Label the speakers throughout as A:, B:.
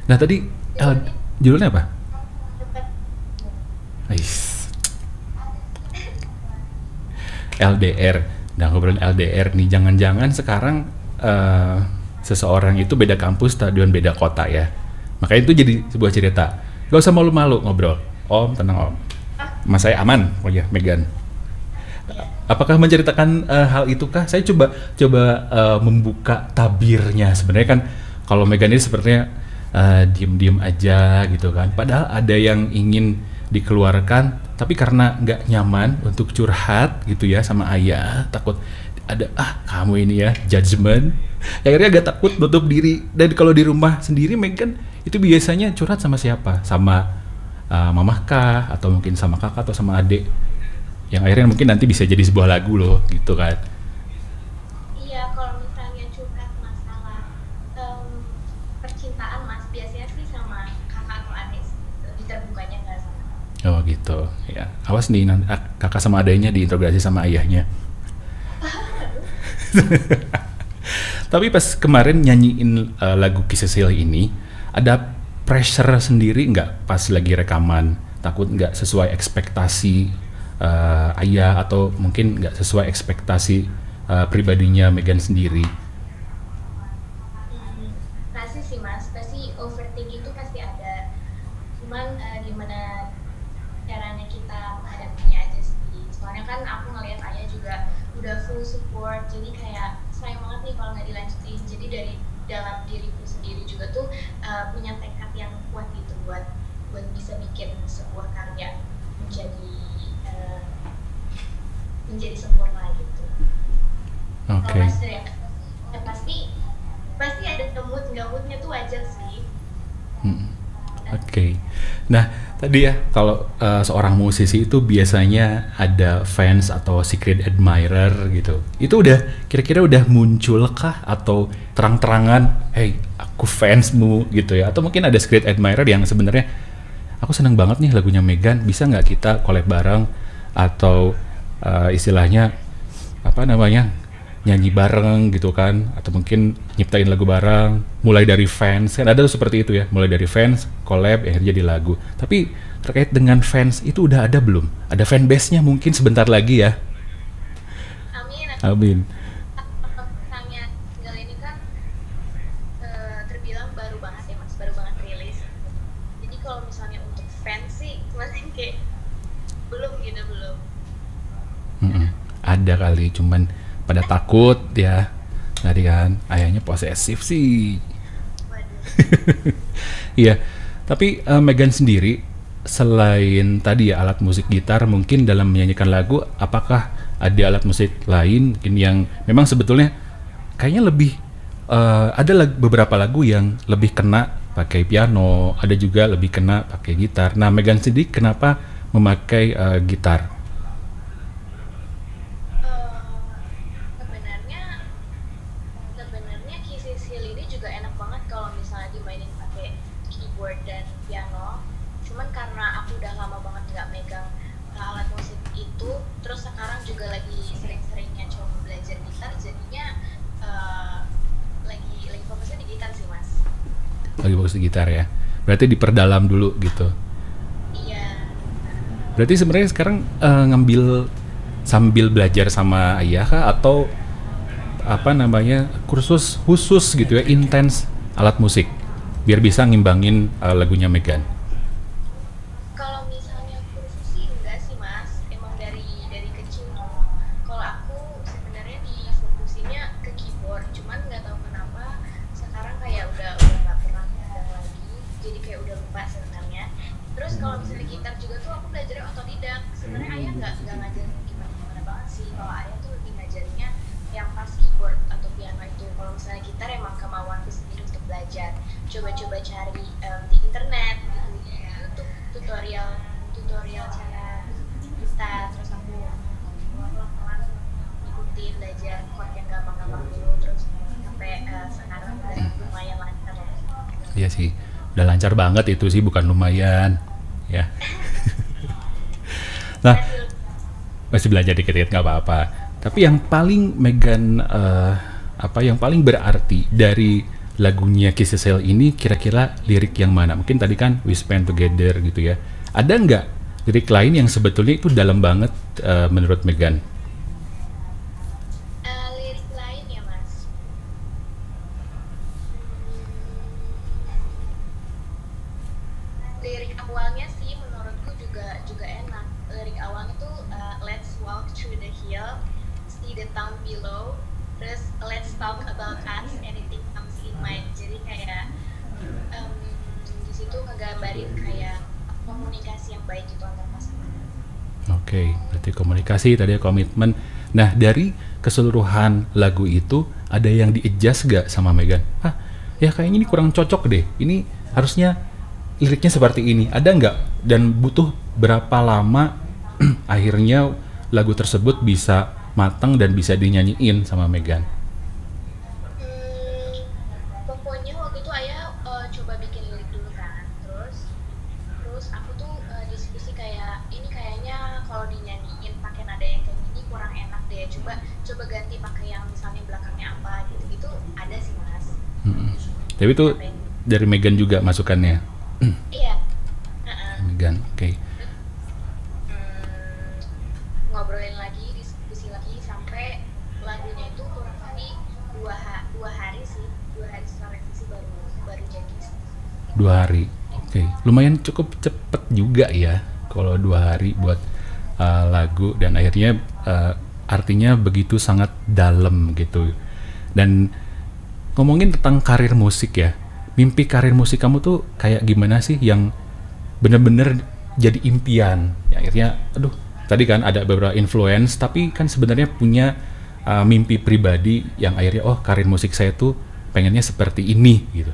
A: Nah tadi
B: Judulnya
A: judulnya apa?
B: dapat
A: Ais, LDR. Nah ngobrolin LDR nih, jangan-jangan sekarang eh, seseorang itu beda kampus, stadion beda kota ya. Makanya itu jadi sebuah cerita. Gak usah malu-malu ngobrol. Om, tenang om. Mas saya aman. Oh ya, Megan.
B: ya.
A: Apakah menceritakan hal itu kah? Saya coba coba membuka tabirnya. Sebenarnya kan kalau Megan ini sepertinya diem-diem aja gitu kan. Padahal ada yang ingin dikeluarkan, tapi karena nggak nyaman untuk curhat gitu ya sama ayah, takut ada kamu ini ya judgement. Akhirnya agak takut nutup diri. Dan kalau di rumah sendiri Megan itu biasanya curhat sama siapa? Sama mamah kah? Atau mungkin sama kakak atau sama adik? Yang akhirnya mungkin nanti bisa jadi sebuah lagu loh gitu kan.
B: Iya, kalau misalnya curhat masalah percintaan Mas, biasanya sih sama kakak atau adik sih. Lebih terbukanya nggak sama.
A: Oh gitu ya, awas nih nanti kakak sama adanya diintegrasi sama ayahnya. Tapi pas kemarin nyanyiin lagu Kisah Silih ini, ada pressure sendiri nggak pas lagi rekaman? Takut nggak sesuai ekspektasi ayah, atau mungkin nggak sesuai ekspektasi pribadinya Megan sendiri?
B: Hmm, pasti sih Mas, pasti overthinking itu pasti ada. Cuman gimana caranya kita menghadapinya aja sih. Soalnya kan aku ngelihat ayah juga udah full support, jadi kayak sayang banget nih kalau nggak dilanjutin. Jadi dari dalam diriku sendiri juga tuh punya tekad yang kuat gitu buat buat bisa bikin sebuah karya menjadi eh, menjadi sempurna gitu. Kalau
A: Oke.
B: Mas ya, ya pasti pasti ada mood nggak moodnya tuh wajar sih.
A: Mm. Oke. Nah, tadi ya kalau seorang musisi itu biasanya ada fans atau secret admirer gitu. Itu udah kira-kira udah muncul kah atau terang-terangan, "Hey, aku fansmu" gitu ya. Atau mungkin ada secret admirer yang sebenarnya aku seneng banget nih lagunya Megan, bisa nggak kita collab bareng atau istilahnya apa namanya nyanyi bareng gitu kan, atau mungkin nyiptain lagu bareng, mulai dari fans kan ada tuh seperti itu ya, mulai dari fans collab akhirnya jadi lagu. Tapi terkait dengan fans itu udah ada belum, ada fanbase nya mungkin sebentar lagi ya.
B: Amin.
A: Amin.
B: Kalau misalnya single ini kan terbilang baru banget ya Mas, baru banget rilis. Jadi kalau misalnya untuk fans sih masih kayak belum gitu belum.
A: Mm-mm. Ada kali, cuman pada takut ya, tadi kan ayahnya posesif sih.
B: Waduh.
A: Iya, tapi Megan sendiri selain tadi ya alat musik gitar, mungkin dalam menyanyikan lagu, apakah ada alat musik lain mungkin yang memang sebetulnya kayaknya lebih ada beberapa lagu yang lebih kena pakai piano, ada juga lebih kena pakai gitar. Nah, Megan sendiri kenapa memakai gitar?
B: Eh, sebenarnya sebenarnya Kissy Seal ini juga enak banget kalau misalnya dimainin pakai keyboard dan piano. Cuman karena aku udah lama banget nggak megang alat musik itu, terus sekarang juga lagi sering-seringnya coba belajar gitar, jadinya eh, lagi fokusnya di gitar sih Mas.
A: Lagi fokus di gitar ya. Berarti diperdalam dulu gitu.
B: Iya.
A: Berarti sebenarnya sekarang ngambil sambil belajar sama ayah kah, atau apa namanya kursus khusus gitu ya, intens alat musik biar bisa ngimbangin lagunya Megan.
B: Kalau misalnya kursus sih enggak sih Mas, emang dari kecil. Kalau aku sebenarnya difokusinnya ke keyboard, cuman nggak tahu kenapa sekarang kayak udah nggak pernah pegang lagi, jadi kayak udah lupa sebenarnya. Terus kalau misalnya gitar juga tuh aku belajarnya otodidak. Sebenarnya ayah nggak ngajarin gimana gimana banget sih. Kalau ayah tuh lebih ngajarinnya yang pas keyboard atau piano itu. Kalau misalnya gitar emang kemauanku sendiri untuk belajar. Coba-coba cari di internet gitu, di YouTube tutorial tutorial cara gitar, terus aku pelan-pelan ikutin belajar chord yang gampang-gampang dulu, terus sampai sekarang udah lumayan lancar lah.
A: Iya sih, udah lancar banget itu sih, bukan lumayan ya. Nah,
B: Masih
A: masih belajar dikit-dikit nggak apa-apa. Tapi yang paling Megan apa yang paling berarti dari lagunya Kiss the Cell ini kira-kira lirik yang mana? Mungkin tadi kan We Spend Together gitu ya. Ada nggak lirik lain yang sebetulnya itu dalam banget menurut Megan?
B: Lirik lain ya mas. Lirik awalnya sih menurutku juga juga enak. Lirik awalnya tuh let's walk through the hill, see the town below, terus let's talk about us, anything comes in mind. Jadi kayak di situ ngegambarin kayak komunikasi yang baik itu antar pasangan.
A: Oke, berarti komunikasi tadi komitmen. Nah, dari keseluruhan lagu itu ada yang di-adjust gak sama Megan? Ya kayaknya ini kurang cocok deh. Ini harusnya liriknya seperti ini. Ada nggak? Dan butuh berapa lama akhirnya lagu tersebut bisa matang dan bisa dinyanyiin sama Megan?
B: Pokoknya waktu itu ayah coba bikin lirik dulu kan, terus aku tuh diskusi kayak ini kayaknya kalau dinyanyiin pakai nada yang kayak gini kurang enak deh, coba ganti pakai yang misalnya belakangnya apa gitu ada sih mas.
A: Tapi itu dari Megan juga masukannya?
B: Iya.
A: Megan, oke.
B: Ngobrolin lagi, diskusi lagi sampai lagunya itu kurang lebih dua hari setelah revisi baru jadi.
A: 2 hari, oke. Lumayan cukup cepet juga ya kalau 2 hari buat lagu, dan akhirnya artinya begitu sangat dalam gitu. Dan ngomongin tentang karir musik ya, mimpi karir musik kamu tuh kayak gimana sih yang bener-bener jadi impian? Ya, akhirnya, tadi kan ada beberapa influence, tapi kan sebenarnya punya mimpi pribadi yang akhirnya, karir musik saya tuh pengennya seperti ini gitu.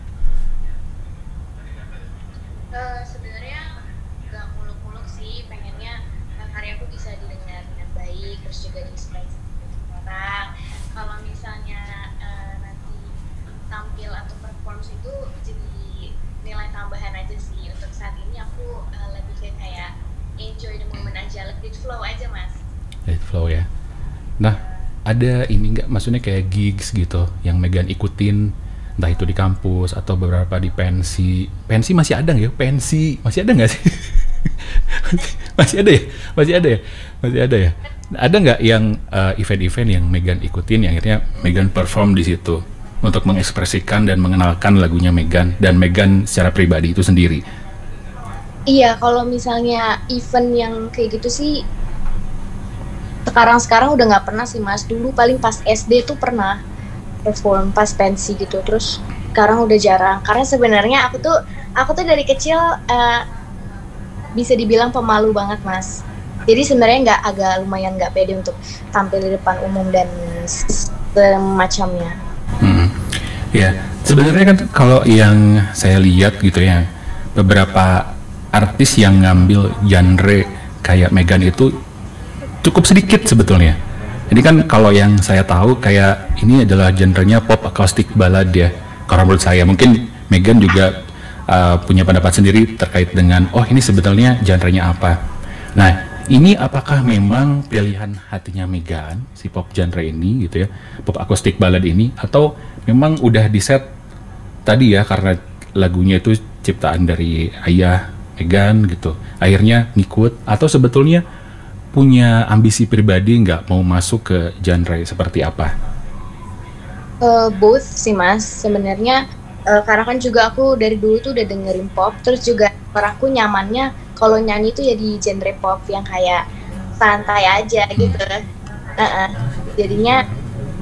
B: Sebenarnya gak muluk-muluk sih, pengennya karyaku bisa didengar dengan baik, terus juga disukai orang. Kalau misalnya nanti tampil atau perform itu jadi nilai tambahan aja sih. Untuk saat ini aku lebih kayak enjoy the moment aja, let it flow aja mas.
A: Let it flow ya. Nah, ada ini nggak, maksudnya kayak gigs gitu yang Megan ikutin, entah itu di kampus atau beberapa di pensi masih ada nggak ya? Pensi masih ada nggak sih? Masih ada ya. Ada nggak yang event-event yang Megan ikutin yang akhirnya Megan perform di situ untuk mengekspresikan dan mengenalkan lagunya Megan dan Megan secara pribadi itu sendiri?
B: Iya, kalau misalnya event yang kayak gitu sih sekarang udah nggak pernah sih mas. Dulu paling pas SD tuh pernah perform pas pensi gitu, terus sekarang udah jarang karena sebenarnya aku tuh dari kecil bisa dibilang pemalu banget mas. Jadi sebenarnya lumayan nggak pede untuk tampil di depan umum dan semacamnya.
A: Ya, sebenarnya kan kalau yang saya lihat gitu ya, beberapa artis yang ngambil genre kayak Megan itu cukup sedikit sebetulnya. Jadi kan kalau yang saya tahu kayak ini adalah genrenya pop acoustic ballad ya. Kalau menurut saya, mungkin Megan juga punya pendapat sendiri terkait dengan ini sebetulnya genrenya apa. Nah, ini apakah memang pilihan hatinya Megan si pop genre ini gitu ya, pop acoustic ballad ini, atau memang udah di set tadi ya karena lagunya itu ciptaan dari ayah Megan gitu, akhirnya ngikut, atau sebetulnya punya ambisi pribadi nggak mau masuk ke genre seperti apa?
B: Both sih mas, sebenarnya karena kan juga aku dari dulu tuh udah dengerin pop, terus juga aku nyamannya kalau nyanyi tuh ya di genre pop yang kayak santai aja gitu. Jadinya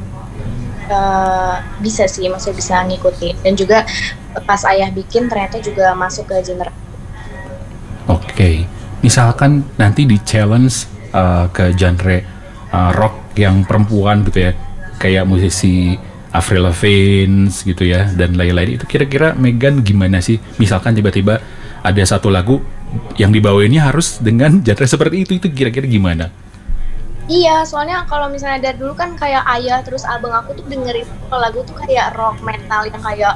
B: bisa sih, masih bisa ngikutin, dan juga pas ayah bikin ternyata juga masuk ke genre.
A: Oke. Misalkan nanti di challenge ke genre rock yang perempuan gitu ya, kayak musisi Avril Lavigne gitu ya dan lain-lain, itu kira-kira Megan gimana sih? Misalkan tiba-tiba ada satu lagu yang dibawainnya harus dengan genre seperti itu kira-kira gimana?
B: Iya, soalnya kalau misalnya dari dulu kan kayak ayah terus abang aku tuh dengerin lagu tuh kayak rock metal yang kayak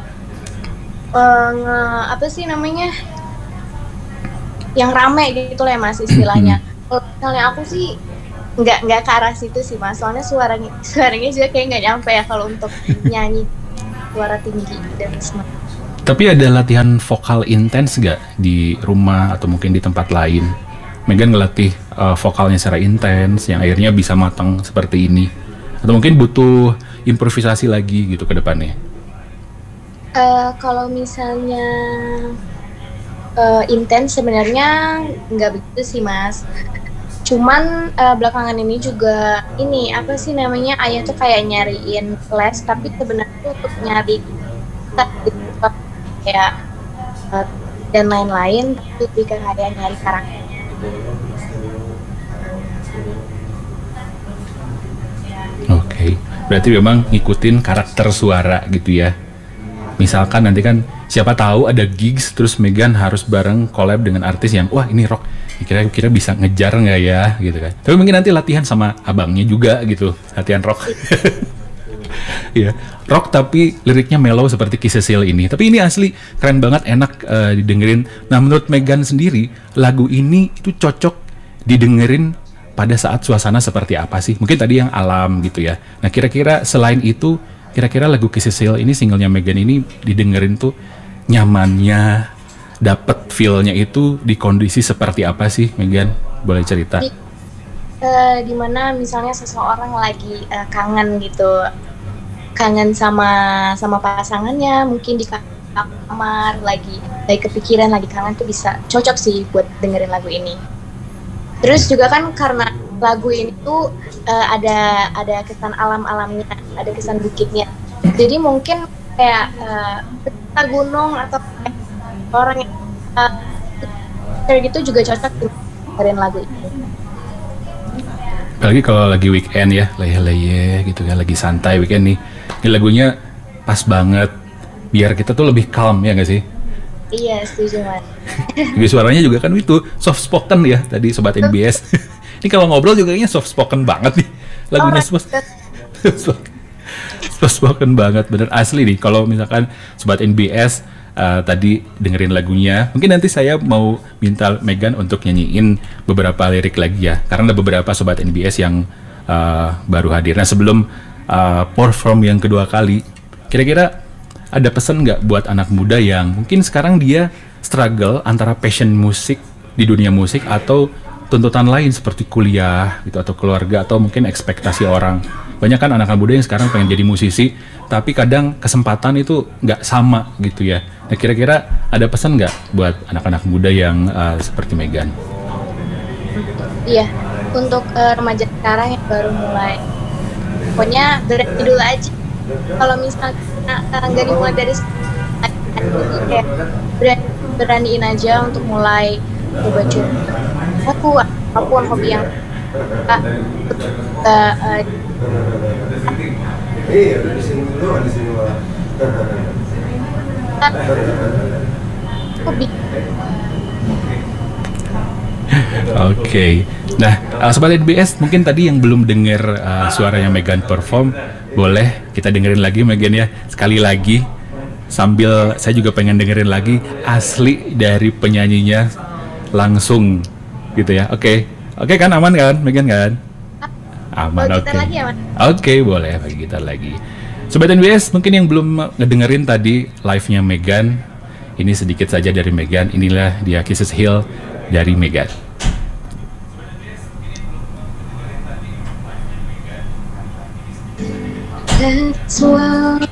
B: apa sih namanya, yang rame gitu lah ya mas istilahnya. Kalau misalnya aku sih nggak ke arah situ sih mas, soalnya suaranya juga kayak nggak nyampe ya kalau untuk nyanyi. suara tinggi dan semangat.
A: Tapi ada latihan vokal intens nggak di rumah atau mungkin di tempat lain? Megan ngelatih vokalnya secara intens yang akhirnya bisa matang seperti ini. Atau mungkin butuh improvisasi lagi gitu ke depannya?
B: Kalau misalnya intens sebenarnya nggak begitu sih Mas. Cuman belakangan ini juga ini apa sih namanya, ayah tuh kayak nyariin les tapi sebenarnya tuh untuk nyari kayak dan lain-lain, tapi lebih ke kayak nyari karakter.
A: Oke, berarti memang ngikutin karakter suara gitu ya. Misalkan nanti kan siapa tahu ada gigs terus Megan harus bareng collab dengan artis yang wah ini rock, kira-kira bisa ngejar nggak ya gitu kan. Tapi mungkin nanti latihan sama abangnya juga gitu, latihan rock. Iya, rock tapi liriknya mellow seperti Kiss Cecil ini. Tapi ini asli keren banget, enak didengerin. Nah, menurut Megan sendiri, lagu ini itu cocok didengerin pada saat suasana seperti apa sih? Mungkin tadi yang alam gitu ya. Nah, kira-kira selain itu, kira-kira lagu Kiss Cecil ini, singlenya Megan ini didengerin tuh nyamannya, dapet feel-nya itu di kondisi seperti apa sih, Megan? Boleh cerita?
B: Dimana misalnya seseorang lagi kangen gitu, kangen sama pasangannya, mungkin di kamar lagi kepikiran, lagi kangen, tuh bisa cocok sih buat dengerin lagu ini. Terus juga kan karena lagu ini tuh ada kesan alam-alamnya, ada kesan bukitnya. Jadi mungkin kayak kita gunung atau kayak orang yang kayak gitu juga cocok dengerin lagu ini.
A: Apalagi kalau lagi weekend ya, leye-leye gitu kan, lagi santai weekend nih. Ini lagunya pas banget, biar kita tuh lebih calm ya nggak sih?
B: Iya, setuju Mas.
A: Jadi suaranya juga kan itu soft spoken ya, tadi Sobat NBS. Ini kalau ngobrol juga kayaknya soft spoken banget nih. Lagunya soft spoken banget, bener asli nih. Kalau misalkan Sobat NBS tadi dengerin lagunya, mungkin nanti saya mau minta Megan untuk nyanyiin beberapa lirik lagi ya, karena ada beberapa Sobat NBS yang baru hadir. Nah, sebelum perform yang kedua kali, kira-kira ada pesan nggak buat anak muda yang mungkin sekarang dia struggle antara passion musik di dunia musik atau tuntutan lain seperti kuliah gitu, atau keluarga, atau mungkin ekspektasi orang. Banyak kan anak muda yang sekarang pengen jadi musisi, tapi kadang kesempatan itu nggak sama gitu ya. Nah, kira-kira ada pesan nggak buat anak-anak muda yang seperti Megan?
B: Iya, untuk remaja sekarang yang baru mulai, pokoknya berani dulu aja. Kalau misalnya nggak dimulai dari kayak beraniin aja untuk mulai coba apapun hobi yang hobi.
A: Oke. Nah, Sobat NBS, mungkin tadi yang belum denger suaranya Megan perform, boleh kita dengerin lagi Megan ya, sekali lagi. Sambil saya juga pengen dengerin lagi asli dari penyanyinya langsung gitu ya. Oke kan, aman kan Megan kan? Aman, oke. Oke, boleh bagi gitar lagi. Sobat NBS, mungkin yang belum ngedengerin tadi live-nya Megan, ini sedikit saja dari Megan. Inilah dia Kisses Hill dari Megan.
B: That's what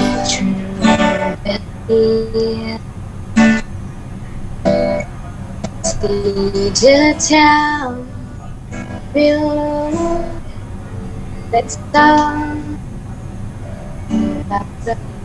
B: see the town below. Let's start.